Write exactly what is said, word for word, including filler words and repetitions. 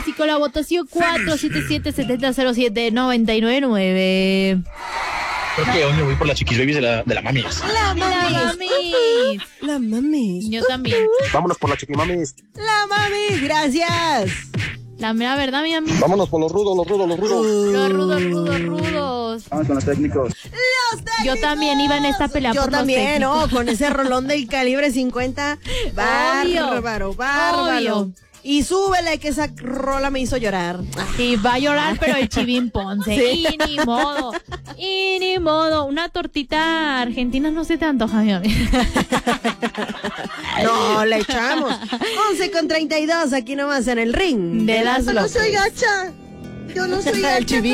y con la votación cuatro siete siete, siete cero cero siete, nueve nueve nueve. Creo que hoy me voy por las chiquis babies de la, de la mamis. La mamis. La mamis. Yo también. Vámonos por las chiquimamis. La mamis, gracias. La mera verdad, mi amigo. Vámonos por los rudos, los rudos, los rudos. Los rudos, rudos, rudos. Vamos con los técnicos. Los técnicos. Yo también iba en esta pelea Yo por los también, técnicos. ¿no? Con ese rolón del calibre cincuenta. Obvio. Bárbaro, bárbaro. Obvio. Y súbele que esa rola me hizo llorar. Y va a llorar, pero el Chivín Ponce. Sí. Y ni modo. Y ni modo. Una tortita argentina no se te antoja, mi amigo. No, le echamos. once con treinta y dos, aquí nomás en el ring De las No locas. soy gacha. Yo no soy El gacha. Chivín.